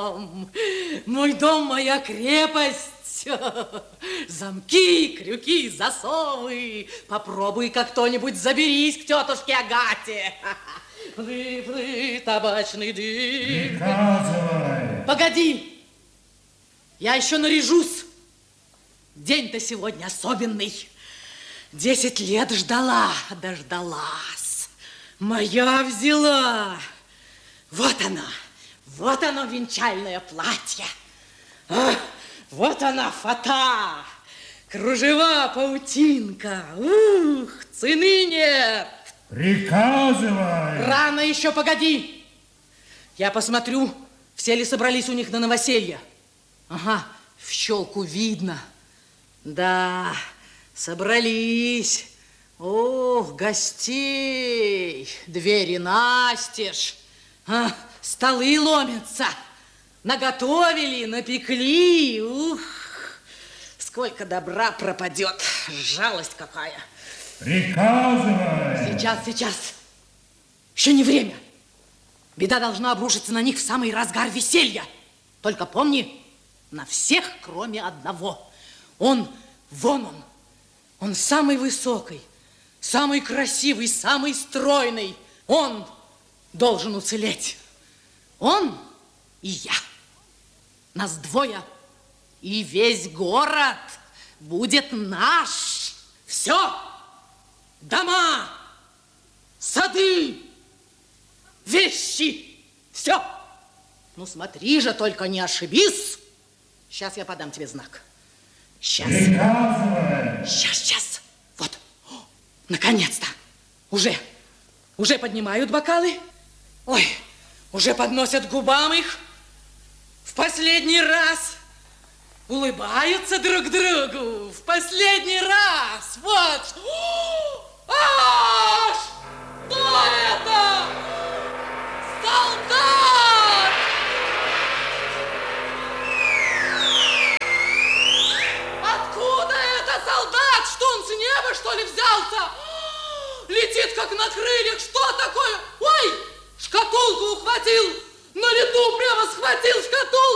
Мой дом, моя крепость. Замки, крюки, засовы. Попробуй как кто-нибудь заберись к тетушке Агате. Плы, табачный дым. Приказывай. Погоди. Я еще наряжусь. День-то сегодня особенный. 10 лет ждала, дождалась. Моя взяла. Вот оно венчальное платье. Вот она фата. Кружева, паутинка. Ух, цены нет. Приказывай. Рано еще, погоди. Я посмотрю, все ли собрались у них на новоселье. Ага, в щелку видно. Да, собрались. Ох, гостей. Двери настежь. Столы ломятся. Наготовили, напекли. Ух, сколько добра пропадет. Жалость какая. Приказывай. Сейчас. Еще не время. Беда должна обрушиться на них в самый разгар веселья. Только помни, на всех, кроме одного. Он самый высокий, самый красивый, самый стройный. Он должен уцелеть. Он и я. Нас двое, и весь город будет наш. Все. Дома, сады, вещи. Все. Ну, смотри же, только не ошибись. Сейчас я подам тебе знак. Сейчас. Приказывай. Сейчас. Вот. Наконец-то. Уже поднимают бокалы. Ой, уже подносят к губам их. В последний раз улыбаются друг другу. В последний раз. Вот. Аж! Кто это? Солдат! Откуда это солдат? Что он с неба, что ли, взялся? Летит, как на крыльях. Что такое? Ой, шкатулку ухватил. На лету прямо схватил шкатулку.